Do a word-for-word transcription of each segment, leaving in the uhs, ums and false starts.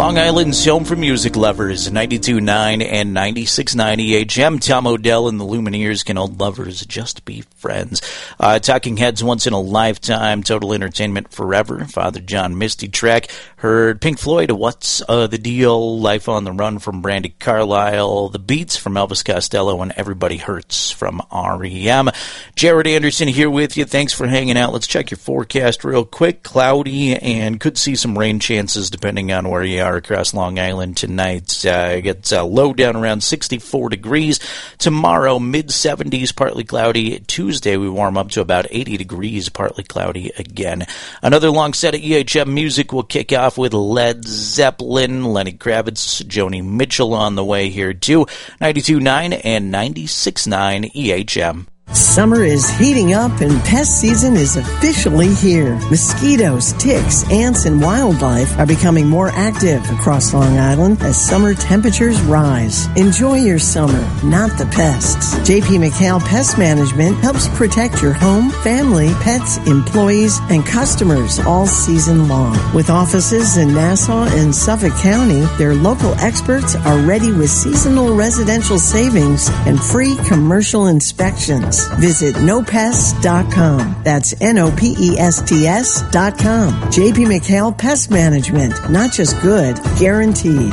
Long Island's home for music lovers, ninety-two point nine and ninety-six point nine E H M. Tom O'Dell and the Lumineers. Can old lovers just be friends? Uh, Talking Heads, Once in a Lifetime, Total Entertainment Forever, Father John Misty track. Heard Pink Floyd, What's uh, the Deal, Life on the Run from Brandi Carlile, The Beats from Elvis Costello, and Everybody Hurts from R E M. Jared Anderson here with you. Thanks for hanging out. Let's check your forecast real quick. Cloudy and could see some rain chances depending on where you are across Long Island tonight. Uh, it gets uh, low down around sixty-four degrees. Tomorrow, mid seventies, partly cloudy. Tuesday, we warm up to about eighty degrees, partly cloudy again. Another long set of E H M music will kick off with Led Zeppelin, Lenny Kravitz, Joni Mitchell on the way here too. ninety-two point nine and ninety-six point nine E H M. Summer is heating up and pest season is officially here. Mosquitoes, ticks, ants, and wildlife are becoming more active across Long Island as summer temperatures rise. Enjoy your summer, not the pests. J P McHale Pest Management helps protect your home, family, pets, employees, and customers all season long. With offices in Nassau and Suffolk County, their local experts are ready with seasonal residential savings and free commercial inspections. Visit no pests dot com. That's N O P E S T S dot com. J P McHale Pest Management. Not just good, guaranteed.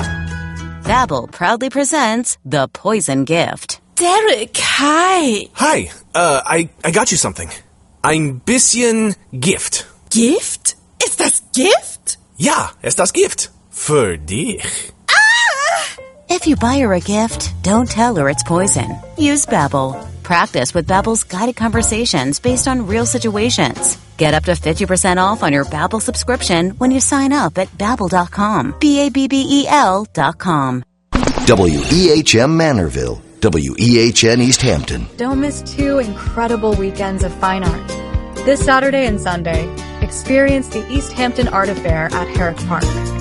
Babbel proudly presents The Poison Gift. Derek, hi. Hi, uh, I, I got you something. Ein bisschen Gift. Gift? Ist das Gift? Ja, ist das Gift. Für dich. Ah! If you buy her a gift, don't tell her it's poison. Use Babbel. Practice with Babbel's guided conversations based on real situations. Get up to fifty percent off on your Babbel subscription when you sign up at babbel dot com. B A B B E L dot com. W E H M Manorville. W E H N East Hampton. Don't miss two incredible weekends of fine art. This Saturday and Sunday, experience the East Hampton Art Affair at Herrick Park.